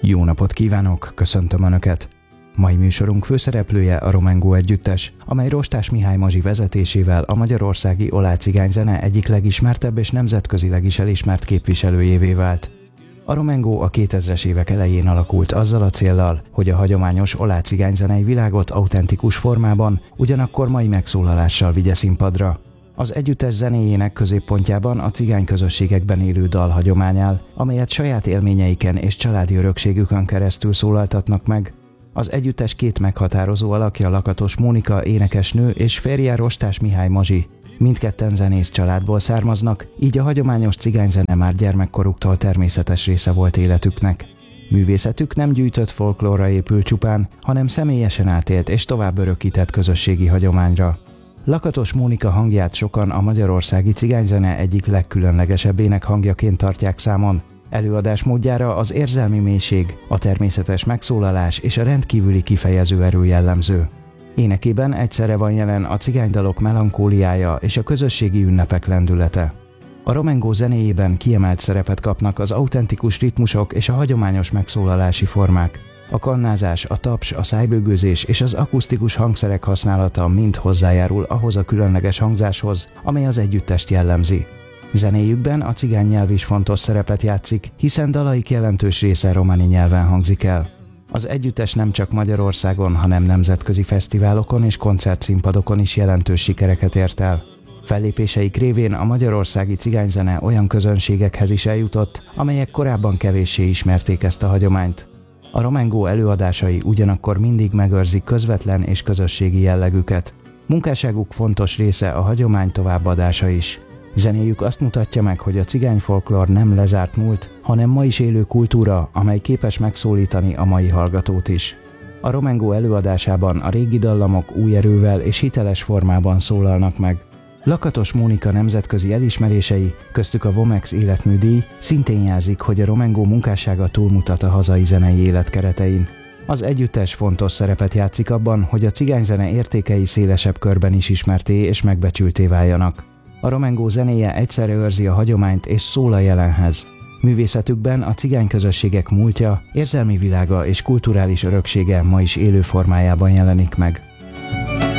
Jó napot kívánok, köszöntöm Önöket! Mai műsorunk főszereplője a Romengo együttes, amely Rostás Mihály Mazsi vezetésével a magyarországi olácigányzene egyik legismertebb és nemzetközileg is elismert képviselőjévé vált. A Romengo a 2000-es évek elején alakult azzal a céllal, hogy a hagyományos olácigányzenei világot autentikus formában, ugyanakkor mai megszólalással vigye színpadra. Az együttes zenéjének középpontjában a cigány közösségekben élő dalhagyomány áll, amelyet saját élményeiken és családi örökségükön keresztül szólaltatnak meg. Az együttes két meghatározó alakja Lakatos Mónika énekesnő és férje Rostás Mihály Mazsi. Mindketten zenész családból származnak, így a hagyományos cigányzene már gyermekkoruktól természetes része volt életüknek. Művészetük nem gyűjtött folklórra épül csupán, hanem személyesen átélt és tovább örökített közösségi hagyományra. Lakatos Mónika hangját sokan a magyarországi cigányzene egyik legkülönlegesebb énekhangjaként tartják számon. Előadásmódjára az érzelmi mélység, a természetes megszólalás és a rendkívüli kifejező erő jellemző. Énekében egyszerre van jelen a cigánydalok melankóliája és a közösségi ünnepek lendülete. A Romengo zenéjében kiemelt szerepet kapnak az autentikus ritmusok és a hagyományos megszólalási formák. A kannázás, a taps, a szájbőgőzés és az akusztikus hangszerek használata mind hozzájárul ahhoz a különleges hangzáshoz, amely az együttest jellemzi. Zenéjükben a cigány nyelv is fontos szerepet játszik, hiszen dalaik jelentős része románi nyelven hangzik el. Az együttes nem csak Magyarországon, hanem nemzetközi fesztiválokon és koncertszínpadokon is jelentős sikereket ért el. Fellépéseik révén a magyarországi cigányzene olyan közönségekhez is eljutott, amelyek korábban kevéssé ismerték ezt a hagyományt. A Romengo előadásai ugyanakkor mindig megőrzik közvetlen és közösségi jellegüket. Munkásságuk fontos része a hagyomány továbbadása is. Zenéjük azt mutatja meg, hogy a cigányfolklór nem lezárt múlt, hanem ma is élő kultúra, amely képes megszólítani a mai hallgatót is. A Romengo előadásában a régi dallamok új erővel és hiteles formában szólalnak meg. Lakatos Mónika nemzetközi elismerései, köztük a Vomex életműdíj szintén jelzik, hogy a Romengo munkássága túlmutat a hazai zenei élet keretein. Az együttes fontos szerepet játszik abban, hogy a cigányzene értékei szélesebb körben is ismerté és megbecsülté váljanak. A Romengo zenéje egyszerre őrzi a hagyományt és szól a jelenhez. Művészetükben a cigány közösségek múltja, érzelmi világa és kulturális öröksége ma is élő formájában jelenik meg.